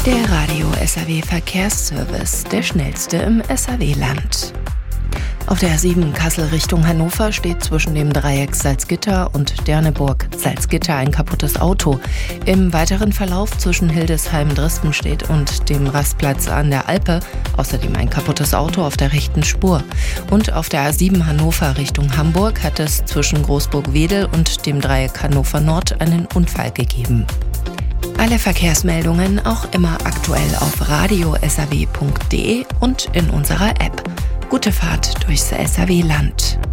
Der Radio SAW Verkehrsservice, der schnellste im SAW-Land. Auf der A7 Kassel Richtung Hannover steht zwischen dem Dreieck Salzgitter und Derneburg-Salzgitter ein kaputtes Auto. Im weiteren Verlauf zwischen Hildesheim-Dresdenstedt und dem Rastplatz an der Alpe außerdem ein kaputtes Auto auf der rechten Spur. Und auf der A7 Hannover Richtung Hamburg hat es zwischen Großburg-Wedel und dem Dreieck Hannover Nord einen Unfall gegeben. Alle Verkehrsmeldungen auch immer aktuell auf radiosaw.de und in unserer App. Gute Fahrt durchs SAW-Land.